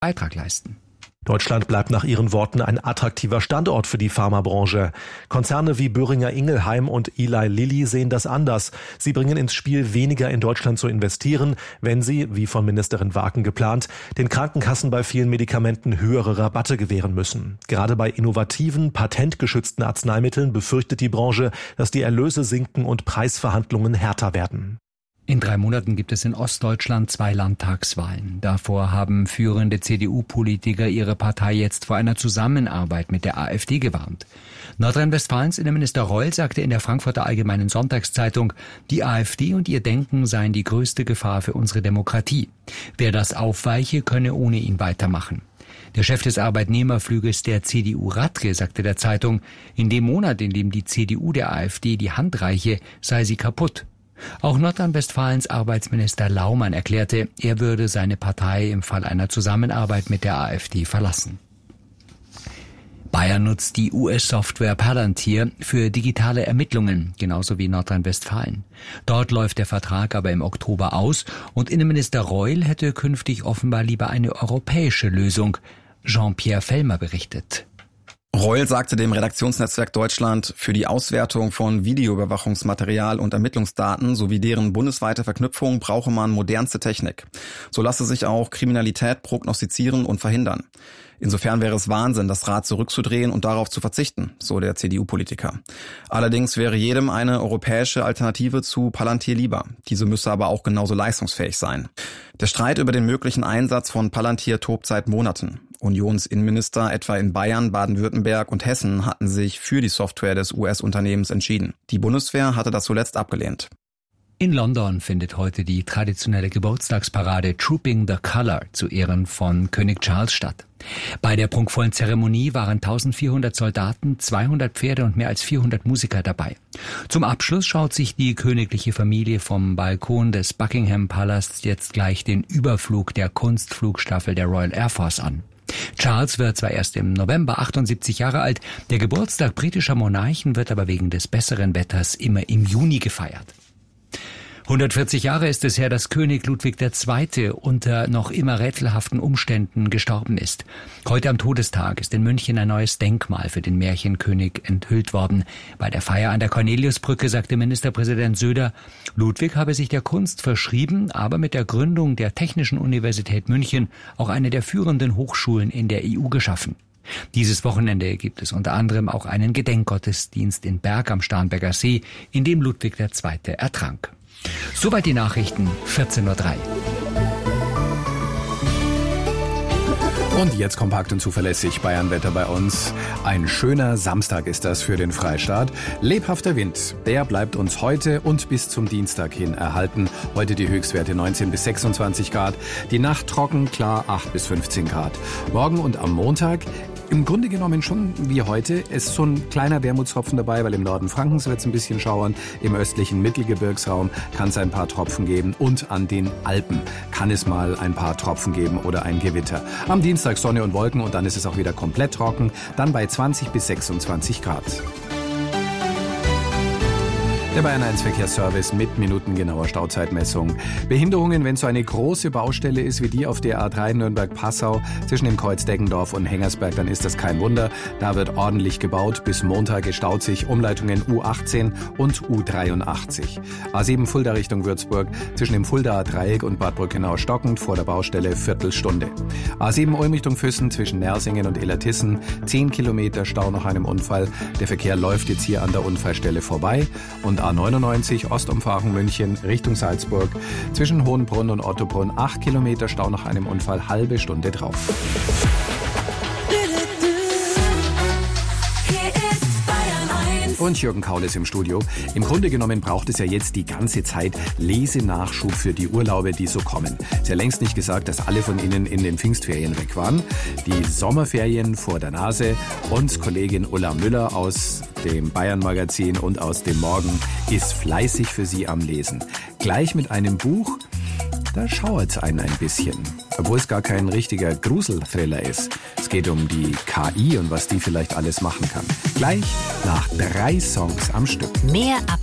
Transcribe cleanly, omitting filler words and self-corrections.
Beitrag leisten. Deutschland bleibt nach ihren Worten ein attraktiver Standort für die Pharmabranche. Konzerne wie Boehringer Ingelheim und Eli Lilly sehen das anders. Sie bringen ins Spiel, weniger in Deutschland zu investieren, wenn sie, wie von Ministerin Waken geplant, den Krankenkassen bei vielen Medikamenten höhere Rabatte gewähren müssen. Gerade bei innovativen, patentgeschützten Arzneimitteln befürchtet die Branche, dass die Erlöse sinken und Preisverhandlungen härter werden. In 3 Monaten gibt es in Ostdeutschland 2 Landtagswahlen. Davor haben führende CDU-Politiker ihre Partei jetzt vor einer Zusammenarbeit mit der AfD gewarnt. Nordrhein-Westfalens Innenminister Reul sagte in der Frankfurter Allgemeinen Sonntagszeitung, die AfD und ihr Denken seien die größte Gefahr für unsere Demokratie. Wer das aufweiche, könne ohne ihn weitermachen. Der Chef des Arbeitnehmerflügels der CDU Radke sagte der Zeitung, in dem Monat, in dem die CDU der AfD die Hand reiche, sei sie kaputt. Auch Nordrhein-Westfalens Arbeitsminister Laumann erklärte, er würde seine Partei im Fall einer Zusammenarbeit mit der AfD verlassen. Bayern nutzt die US-Software Palantir für digitale Ermittlungen, genauso wie Nordrhein-Westfalen. Dort läuft der Vertrag aber im Oktober aus und Innenminister Reul hätte künftig offenbar lieber eine europäische Lösung. Jean-Pierre Fellmer berichtet. Reul sagte dem Redaktionsnetzwerk Deutschland, für die Auswertung von Videoüberwachungsmaterial und Ermittlungsdaten sowie deren bundesweite Verknüpfung brauche man modernste Technik. So lasse sich auch Kriminalität prognostizieren und verhindern. Insofern wäre es Wahnsinn, das Rad zurückzudrehen und darauf zu verzichten, so der CDU-Politiker. Allerdings wäre jedem eine europäische Alternative zu Palantir lieber. Diese müsse aber auch genauso leistungsfähig sein. Der Streit über den möglichen Einsatz von Palantir tobt seit Monaten. Unionsinnenminister etwa in Bayern, Baden-Württemberg und Hessen hatten sich für die Software des US-Unternehmens entschieden. Die Bundeswehr hatte das zuletzt abgelehnt. In London findet heute die traditionelle Geburtstagsparade Trooping the Colour zu Ehren von König Charles statt. Bei der prunkvollen Zeremonie waren 1400 Soldaten, 200 Pferde und mehr als 400 Musiker dabei. Zum Abschluss schaut sich die königliche Familie vom Balkon des Buckingham Palasts jetzt gleich den Überflug der Kunstflugstaffel der Royal Air Force an. Charles wird zwar erst im November 78 Jahre alt, der Geburtstag britischer Monarchen wird aber wegen des besseren Wetters immer im Juni gefeiert. 140 Jahre ist es her, dass König Ludwig II. Unter noch immer rätselhaften Umständen gestorben ist. Heute am Todestag ist in München ein neues Denkmal für den Märchenkönig enthüllt worden. Bei der Feier an der Corneliusbrücke sagte Ministerpräsident Söder, Ludwig habe sich der Kunst verschrieben, aber mit der Gründung der Technischen Universität München auch eine der führenden Hochschulen in der EU geschaffen. Dieses Wochenende gibt es unter anderem auch einen Gedenkgottesdienst in Berg am Starnberger See, in dem Ludwig II. Ertrank. Soweit die Nachrichten, 14:03 Uhr. Und jetzt kompakt und zuverlässig Bayernwetter bei uns. Ein schöner Samstag ist das für den Freistaat. Lebhafter Wind, der bleibt uns heute und bis zum Dienstag hin erhalten. Heute die Höchstwerte 19 bis 26 Grad. Die Nacht trocken, klar 8 bis 15 Grad. Morgen und am Montag im Grunde genommen schon wie heute. Ist so ein kleiner Wermutstropfen dabei, weil im Norden Frankens wird es ein bisschen schauern. Im östlichen Mittelgebirgsraum kann es ein paar Tropfen geben. Und an den Alpen kann es mal ein paar Tropfen geben oder ein Gewitter. Am Dienstag Sonne und Wolken und dann ist es auch wieder komplett trocken. Dann bei 20 bis 26 Grad. Der Bayern 1 Verkehrsservice mit minutengenauer Stauzeitmessung. Behinderungen, wenn so eine große Baustelle ist wie die auf der A3 Nürnberg-Passau zwischen dem Kreuz Deggendorf und Hengersberg, dann ist das kein Wunder. Da wird ordentlich gebaut. Bis Montag gestaut sich Umleitungen U18 und U83. A7 Fulda Richtung Würzburg zwischen dem Fuldaer Dreieck und Bad Brückenau stockend vor der Baustelle Viertelstunde. A7 Ulm Richtung Füssen zwischen Nersingen und Illertissen 10 Kilometer Stau nach einem Unfall. Der Verkehr läuft jetzt hier an der Unfallstelle vorbei. Und A99 Ostumfahrung München Richtung Salzburg zwischen Hohenbrunn und Ottobrunn 8 Kilometer Stau nach einem Unfall, halbe Stunde drauf. Und Jürgen Kaul ist im Studio. Im Grunde genommen braucht es ja jetzt die ganze Zeit Lesenachschub für die Urlaube, die so kommen. Ist ja längst nicht gesagt, dass alle von Ihnen in den Pfingstferien weg waren. Die Sommerferien vor der Nase und Kollegin Ulla Müller aus dem Bayern-Magazin und aus dem Morgen ist fleißig für Sie am Lesen. Gleich mit einem Buch, da schauert's einen ein bisschen. Obwohl es gar kein richtiger Gruselthriller ist. Es geht um die KI und was die vielleicht alles machen kann. Gleich nach 3 Songs am Stück. Mehr ab